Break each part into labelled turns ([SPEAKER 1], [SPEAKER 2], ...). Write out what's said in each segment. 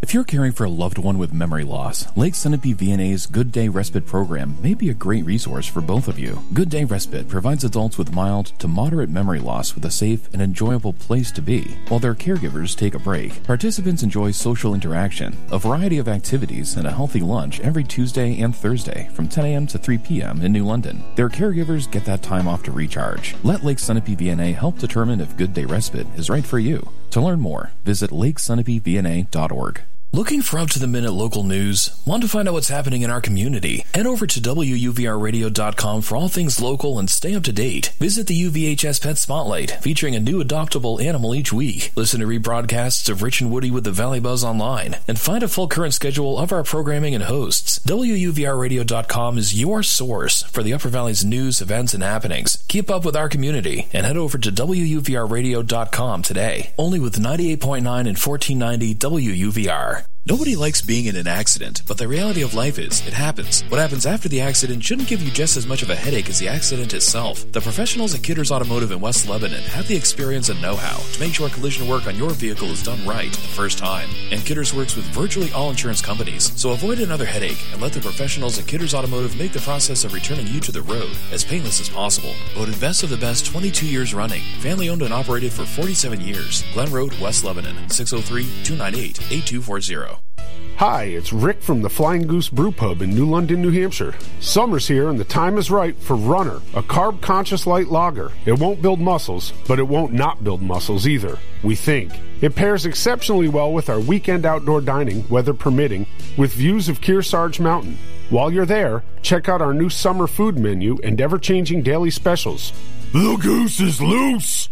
[SPEAKER 1] If you're caring for a loved one with memory loss, Lake Sunapee VNA's Good Day Respite program may be a great resource for both of you. Good Day Respite provides adults with mild to moderate memory loss with a safe and enjoyable place to be, while their caregivers take a break. Participants enjoy social interaction, a variety of activities, and a healthy lunch every Tuesday and Thursday from 10 a.m. to 3 p.m. in New London. Their caregivers get that time off to recharge. Let Lake Sunapee VNA help determine if Good Day Respite is right for you. To learn more, visit lakesunapeevna.org.
[SPEAKER 2] Looking for up-to-the-minute local news? Want to find out what's happening in our community? Head over to WUVRradio.com for all things local and stay up to date. Visit the UVHS Pet Spotlight, featuring a new adoptable animal each week. Listen to rebroadcasts of Rich and Woody with the Valley Buzz online, and find a full current schedule of our programming and hosts. WUVRradio.com is your source for the Upper Valley's news, events, and happenings. Keep up with our community and head over to WUVRradio.com today. Only with 98.9 and 1490 WUVR. Nobody likes being in an accident, but the reality of life is, it happens. What happens after the accident shouldn't give you just as much of a headache as the accident itself. The professionals at Kidders Automotive in West Lebanon have the experience and know-how to make sure collision work on your vehicle is done right the first time. And Kidders works with virtually all insurance companies, so avoid another headache and let the professionals at Kidders Automotive make the process of returning you to the road as painless as possible. Voted best of the best 22 years running. Family owned and operated for 47 years. Glen Road, West Lebanon, 603-298-8240.
[SPEAKER 3] Hi, it's Rick from the Flying Goose Brew Pub in New London, New Hampshire. Summer's here and the time is right for Runner, a carb-conscious light lager. It won't build muscles, but it won't not build muscles either, we think. It pairs exceptionally well with our weekend outdoor dining, weather permitting, with views of Kearsarge Mountain. While you're there, check out our new summer food menu and ever-changing daily specials. The goose is loose!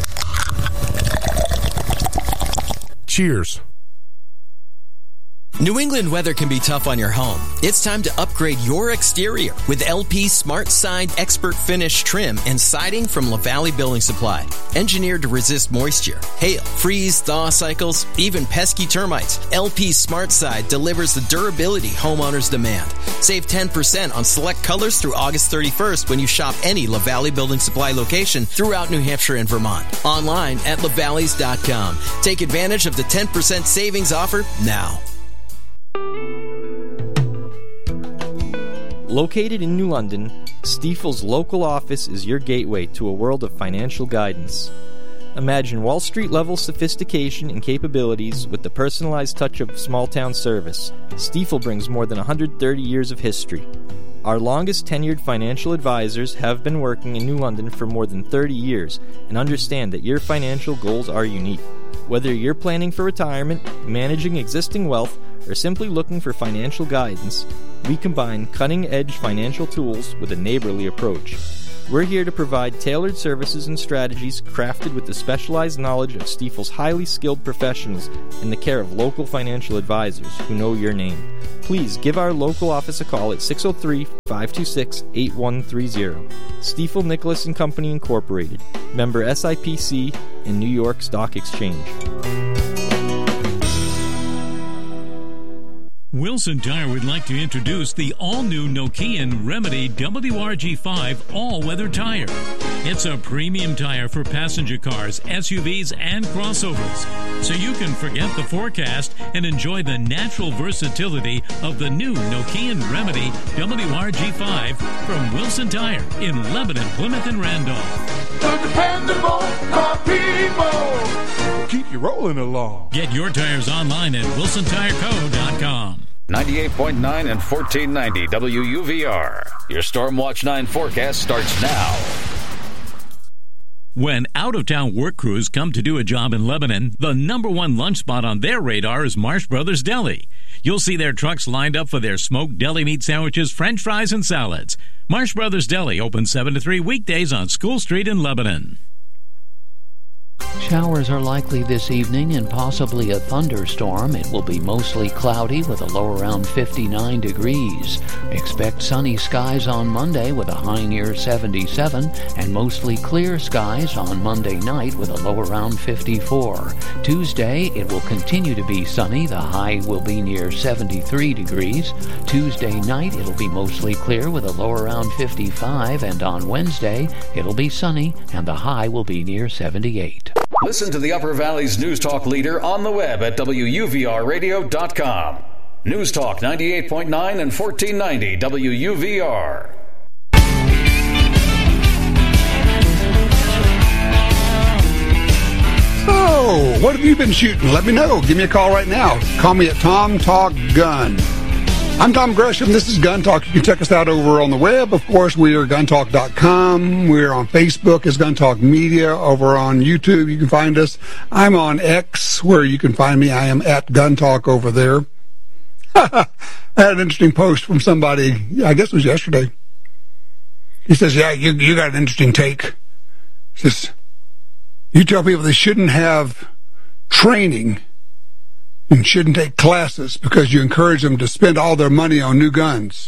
[SPEAKER 3] Cheers.
[SPEAKER 4] New England weather can be tough on your home. It's time to upgrade your exterior with LP Smart Side Expert Finish trim and siding from LaValley Building Supply. Engineered to resist moisture, hail, freeze, thaw cycles, even pesky termites, LP Smart Side delivers the durability homeowners demand. Save 10% on select colors through August 31st when you shop any LaValley Building Supply location throughout New Hampshire and Vermont. Online at lavalleys.com. Take advantage of the 10% savings offer now.
[SPEAKER 5] Located in New London, Stifel's local office is your gateway to a world of financial guidance. Imagine Wall Street-level sophistication and capabilities with the personalized touch of small-town service. Stifel brings more than 130 years of history. Our longest tenured financial advisors have been working in New London for more than 30 years and understand that your financial goals are unique. Whether you're planning for retirement, managing existing wealth, or simply looking for financial guidance, we combine cutting-edge financial tools with a neighborly approach. We're here to provide tailored services and strategies crafted with the specialized knowledge of Stifel's highly skilled professionals in the care of local financial advisors who know your name. Please give our local office a call at 603-526-8130. Stifel Nicholas & Company Incorporated, member SIPC and New York Stock Exchange.
[SPEAKER 6] Wilson Tire would like to introduce the all-new Nokian Remedy WRG5 all-weather tire. It's a premium tire for passenger cars, SUVs, and crossovers, so you can forget the forecast and enjoy the natural versatility of the new Nokian Remedy WRG5 from Wilson Tire in Lebanon, Plymouth, and Randolph.
[SPEAKER 7] The dependable car people keep you rolling along.
[SPEAKER 6] Get your tires online at WilsonTireCo.com.
[SPEAKER 8] 98.9 and 1490 WUVR. Your Stormwatch 9 forecast starts now.
[SPEAKER 6] When out-of-town work crews come to do a job in Lebanon, the number one lunch spot on their radar is Marsh Brothers Deli. You'll see their trucks lined up for their smoked deli meat sandwiches, french fries, and salads. Marsh Brothers Deli open 7 to 3 weekdays on School Street in Lebanon.
[SPEAKER 9] Showers are likely this evening and possibly a thunderstorm. It will be mostly cloudy with a low around 59 degrees. Expect sunny skies on Monday with a high near 77 and mostly clear skies on Monday night with a low around 54. Tuesday, it will continue to be sunny. The high will be near 73 degrees. Tuesday night, it'll be mostly clear with a low around 55, and on Wednesday, it'll be sunny and the high will be near 78.
[SPEAKER 8] Listen to the Upper Valley's News Talk leader on the web at WUVRradio.com. News Talk 98.9 and 1490 WUVR.
[SPEAKER 10] So, what have you been shooting? Let me know. Give me a call right now. Call me at Tom Talk Gun. I'm Tom Gresham. This is Gun Talk. You can check us out over on the web. Of course, we are guntalk.com. We're on Facebook as Gun Talk Media. Over on YouTube, you can find us. I'm on X, where you can find me. I am at Gun Talk over there. I had an interesting post from somebody, I guess it was yesterday. He says, yeah, you got an interesting take. He says, you tell people they shouldn't have training and shouldn't take classes because you encourage them to spend all their money on new guns.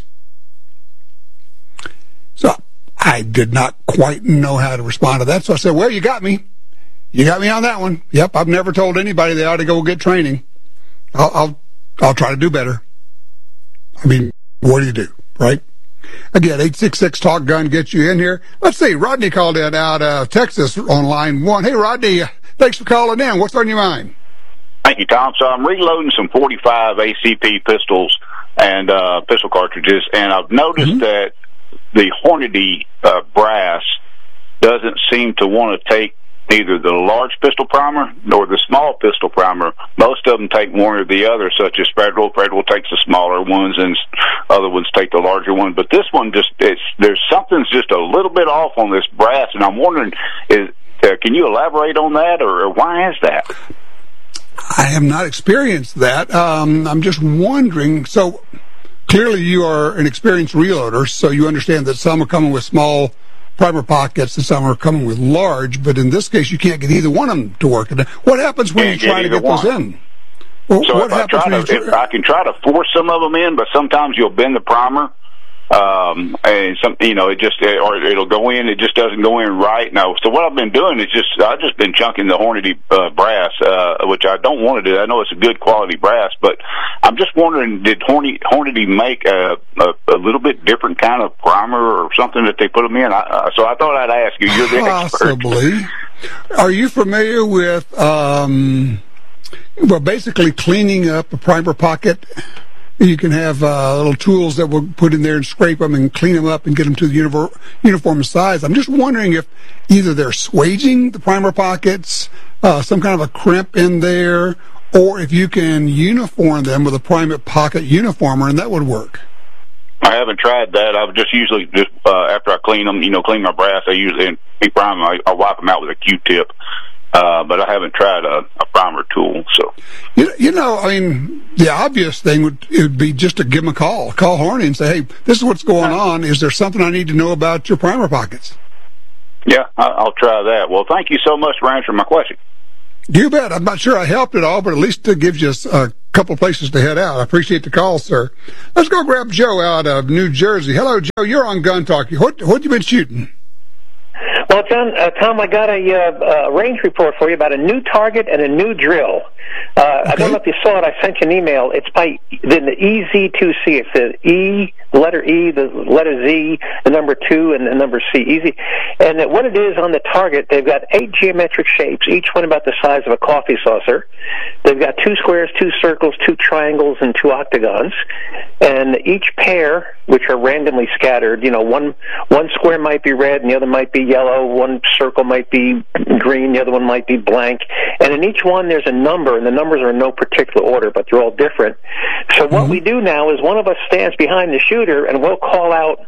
[SPEAKER 10] So I did not quite know how to respond to that. So I said, well, you got me. You got me on that one. Yep, I've never told anybody they ought to go get training. I'll try to do better. I mean, what do you do, right? Again, 866-TALK-GUN gets you in here. Let's see, Rodney called in out of Texas on line 1. Hey, Rodney, thanks for calling in. What's on your mind?
[SPEAKER 11] Thank you, Tom. So I'm reloading some 45 ACP pistols and pistol cartridges, and I've noticed that the Hornady brass doesn't seem to want to take either the large pistol primer nor the small pistol primer. Most of them take one or the other, such as Federal. Federal takes the smaller ones, and other ones take the larger one. But this one there's something's just a little bit off on this brass, and I'm wondering, can you elaborate on that, or why is that?
[SPEAKER 10] I have not experienced that. I'm just wondering. So clearly, you are an experienced reloader, so you understand that some are coming with small primer pockets and some are coming with large, but in this case you can't get either one of them to work. What happens when you try to get those in? Well,
[SPEAKER 11] so what happens if I can try to force some of them in, but sometimes you'll bend the primer, and some, it just, or it'll go in, it just doesn't go in right. Now, so what I've been doing is I've just been chunking the Hornady brass, which I don't want to do. I know it's a good quality brass, but I'm just wondering, did Hornady make a little bit different kind of primer or something that they put them in? So I thought I'd ask you. You're the expert.
[SPEAKER 10] Possibly. Are you familiar with, basically cleaning up a primer pocket? You can have little tools that will put in there and scrape them and clean them up and get them to the uniform size. I'm just wondering if either they're swaging the primer pockets, some kind of a crimp in there, or if you can uniform them with a primer pocket uniformer, and that would work.
[SPEAKER 11] I haven't tried that. I've just usually after I clean them, clean my brass, I usually prime them. I wipe them out with a Q-tip. But I haven't tried a primer tool. So, the obvious thing would be just to give them a call. Call Hornady and say, hey, this is what's going on. Is there something I need to know about your primer pockets? Yeah, I'll try that. Well, thank you so much for answering my question.
[SPEAKER 10] You bet. I'm not sure I helped at all, but at least it gives you a couple of places to head out. I appreciate the call, sir. Let's go grab Joe out of New Jersey. Hello, Joe. You're on Gun Talk. What you been shooting?
[SPEAKER 12] Well, Tom, I got a range report for you about a new target and a new drill. I don't know if you saw it. I sent you an email. It's by the EZ2C. It's the E, the letter E, the letter Z, the number 2, and the number C. Easy. And what it is on the target, they've got 8 geometric shapes, each one about the size of a coffee saucer. They've got 2 squares, 2 circles, 2 triangles, and 2 octagons. And each pair, which are randomly scattered, one square might be red and the other might be yellow, one circle might be green, the other one might be blank. And in each one there's a number, and the numbers are in no particular order, but they're all different. So what we do now is one of us stands behind the shooter, and we'll call out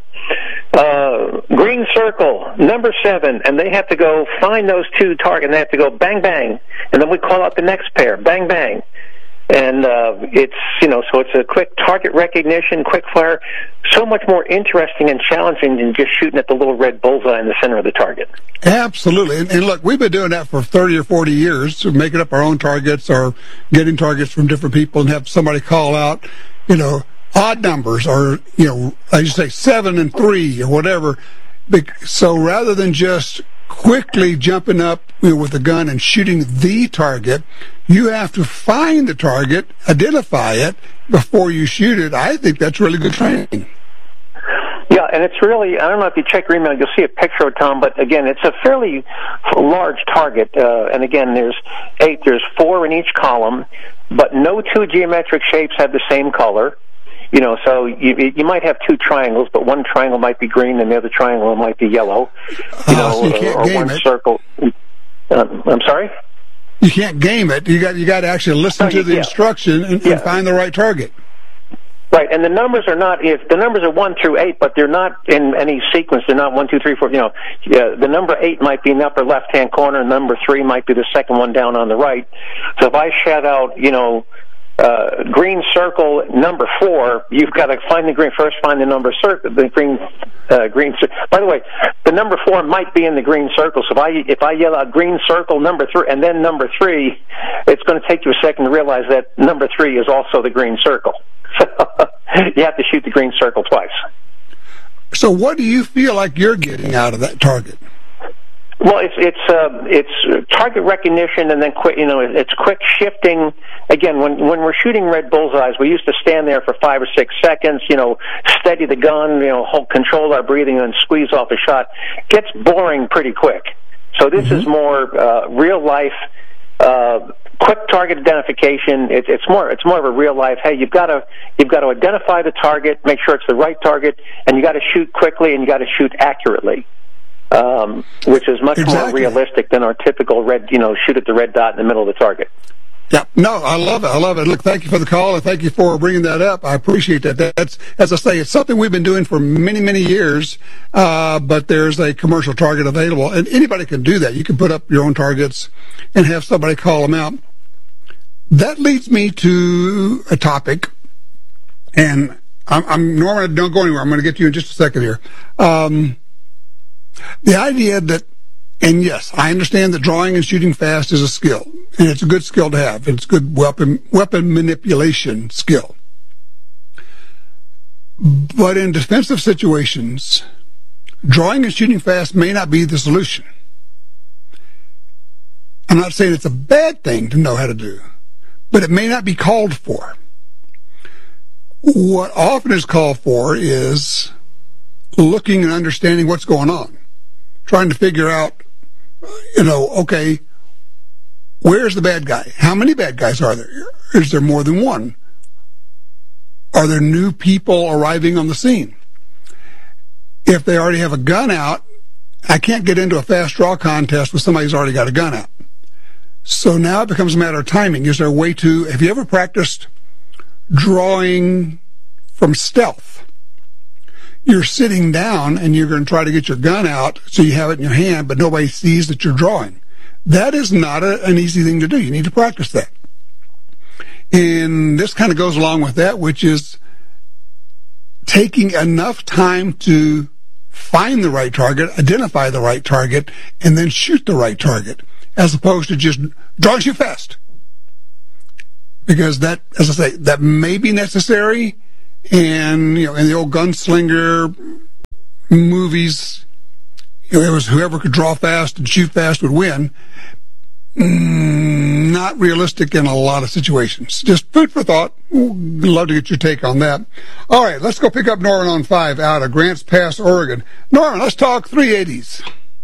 [SPEAKER 12] green circle, number 7, and they have to go find those 2 targets, and they have to go bang, bang, and then we call out the next pair, bang, bang. And it's, so it's a quick target recognition, quick fire, so much more interesting and challenging than just shooting at the little red bullseye in the center of the target.
[SPEAKER 10] Absolutely. And look, we've been doing that for 30 or 40 years, so making up our own targets or getting targets from different people and have somebody call out, odd numbers or, I just say 7 and 3 or whatever. So rather than just quickly jumping up with a gun and shooting the target, you have to find the target, identify it before you shoot it. I think that's really good training.
[SPEAKER 12] Yeah, and it's really, I don't know if you check your email, you'll see a picture of Tom, but again, it's a fairly large target, and again, there's 4 in each column, but no 2 geometric shapes have the same color. So you might have 2 triangles, but one triangle might be green and the other triangle might be yellow.
[SPEAKER 10] So you can't
[SPEAKER 12] or
[SPEAKER 10] game
[SPEAKER 12] one
[SPEAKER 10] it.
[SPEAKER 12] circle. I'm sorry?
[SPEAKER 10] You can't game it. You got to actually listen to the instruction and find the right target.
[SPEAKER 12] Right, and the numbers are not, if the numbers are 1 through 8, but they're not in any sequence. They're not 1, 2, 3, 4, the number 8 might be in the upper left-hand corner, and number 3 might be the second one down on the right. So if I shout out, green circle number 4, you've got to find the green, first find the number circle, the green, by the way, the number 4 might be in the green circle, so if I yell out green circle number 3, and then number 3, it's going to take you a second to realize that number 3 is also the green circle. So you have to shoot the green circle twice.
[SPEAKER 10] So what do you feel like you're getting out of that target?
[SPEAKER 12] Well, it's target recognition, and then it's quick shifting. Again, when we're shooting red bullseyes, we used to stand there for 5 or 6 seconds, steady the gun, control our breathing, and squeeze off a shot. Gets boring pretty quick. So this is more real life. Quick target identification. It's more of a real life. Hey, you've got to identify the target, make sure it's the right target, and you got to shoot quickly and you got to shoot accurately, which is much more realistic than our typical red. Shoot at the red dot in the middle of the target.
[SPEAKER 10] Yeah, no, I love it. Look, thank you for the call, and thank you for bringing that up. I appreciate that. That's, as I say, it's something we've been doing for many, many years, but there's a commercial target available, and anybody can do that. You can put up your own targets and have somebody call them out. That leads me to a topic, and I'm Norman, don't go anywhere. I'm going to get to you in just a second here. The idea that, and yes, I understand that drawing and shooting fast is a skill, and it's a good skill to have. It's good weapon manipulation skill. But in defensive situations, drawing and shooting fast may not be the solution. I'm not saying it's a bad thing to know how to do, but it may not be called for. What often is called for is looking and understanding what's going on, trying to figure out, okay, where's the bad guy? How many bad guys are there? Is there more than one? Are there new people arriving on the scene? If they already have a gun out, I can't get into a fast draw contest with somebody who's already got a gun out. So now it becomes a matter of timing. Is there a way to, have you ever practiced drawing from stealth? You're sitting down and you're going to try to get your gun out so you have it in your hand, but nobody sees that you're drawing. That is not an easy thing to do. You need to practice that. And this kind of goes along with that, which is taking enough time to find the right target, identify the right target, and then shoot the right target, as opposed to just draw and shoot fast. Because that, as I say, that may be necessary, and in the old gunslinger movies, it was whoever could draw fast and shoot fast would win. Not realistic in a lot of situations. Just food for thought. Love to get your take on that. All right, let's go pick up Norman on 5 out of Grants Pass, Oregon. Norman, let's talk 380s.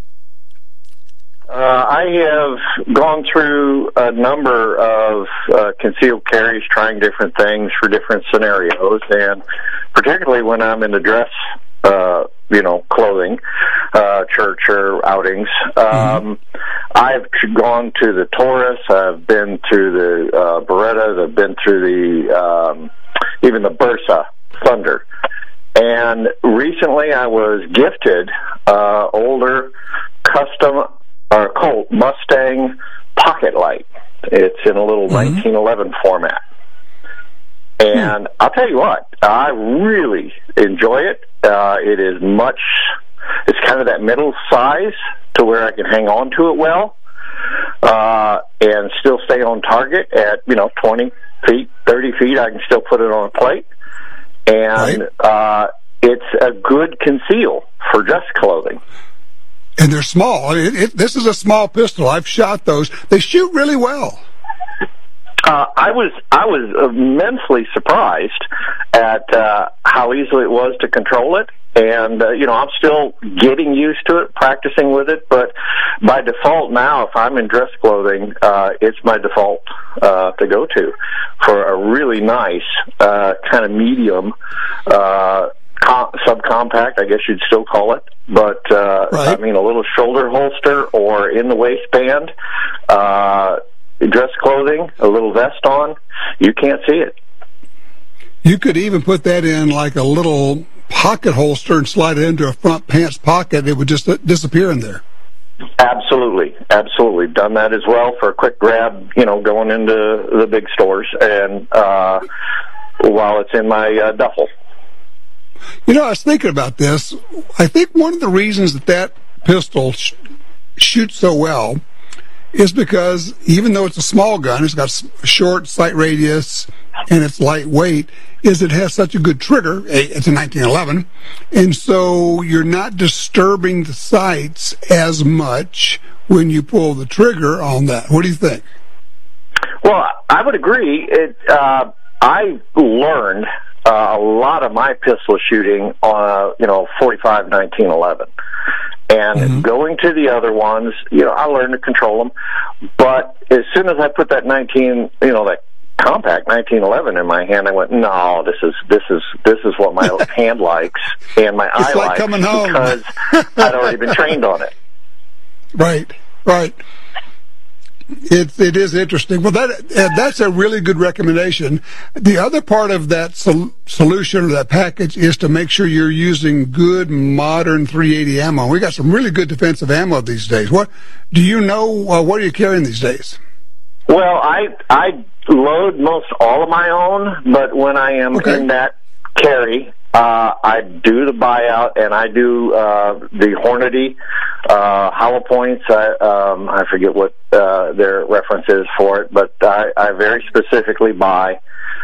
[SPEAKER 13] I have gone through a number of concealed carries, trying different things for different scenarios, and particularly when I'm in the dress, clothing, church or outings. I've gone to the Taurus. I've been to the Berettas. I've been through the even the Bersa Thunder. And recently, I was gifted older custom Colt Mustang Pocket Light. It's in a little 1911 format. And I'll tell you what, I really enjoy it. It is it's kind of that middle size to where I can hang on to it well, and still stay on target at, 20 feet, 30 feet. I can still put it on a plate. And it's a good conceal for dress clothing.
[SPEAKER 10] And they're small. This is a small pistol. I've shot those. They shoot really well.
[SPEAKER 13] I was immensely surprised at how easy it was to control it, And, I'm still getting used to it, practicing with it, but by default now, if I'm in dress clothing, it's my default to go to for a really nice kind of medium subcompact, I guess you'd still call it. But, right. A little shoulder holster or in the waistband, dress clothing, a little vest on, you can't see it.
[SPEAKER 10] You could even put that in like a little pocket holster and slide it into a front pants pocket. It would just disappear in there. Absolutely. Done that as well for a quick grab, going into the big stores and while it's in my duffel. I was thinking about this. I think one of the reasons that pistol shoots so well is because even though it's a small gun, it's got a short sight radius and it's lightweight, is it has such a good trigger. It's a 1911, and so you're not disturbing the sights as much when you pull the trigger on that. What do you think? Well, I would agree. I learned a lot of my pistol shooting on 45 1911. And going to the other ones, I learned to control them. But as soon as I put that that compact 1911 in my hand, I went, no, this is what my hand likes and my eye likes coming home. Because I'd already been trained on it. Right. It is interesting. Well, that's a really good recommendation. The other part of that solution or that package is to make sure you're using good modern .380 ammo. We got some really good defensive ammo these days. What do you know? What are you carrying these days? Well, I load most all of my own, but when I am in that carry, I do the buyout, and I do the Hornady hollow points. I forget what their reference is for it, but I very specifically buy,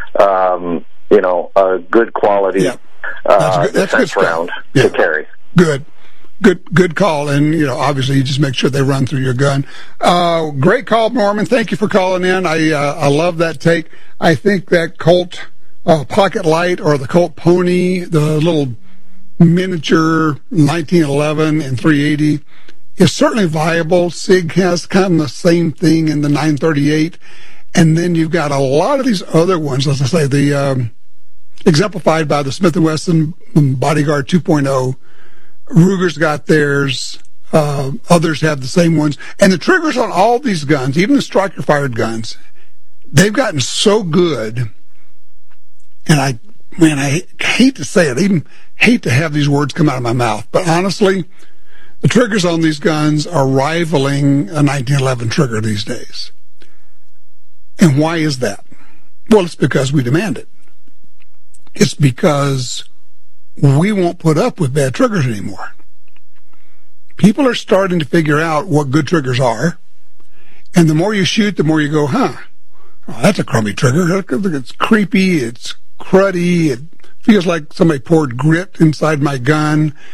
[SPEAKER 10] a good quality defense round to carry. Good call, and obviously you just make sure they run through your gun. Great call, Norman. Thank you for calling in. I love that take. I think that Colt Pocket Light or the Colt Pony, the little miniature 1911 and .380, is certainly viable. SIG has kind of the same thing in the 938, and then you've got a lot of these other ones. Let's say the exemplified by the Smith & Wesson Bodyguard 2.0. Ruger's got theirs. Others have the same ones. And the triggers on all these guns, even the striker-fired guns, they've gotten so good. And I hate to say it, I even hate to have these words come out of my mouth. But honestly, the triggers on these guns are rivaling a 1911 trigger these days. And why is that? Well, it's because we demand it. It's because we won't put up with bad triggers anymore. People are starting to figure out what good triggers are, and the more you shoot, the more you go, that's a crummy trigger. It's creepy, it's cruddy, it feels like somebody poured grit inside my gun.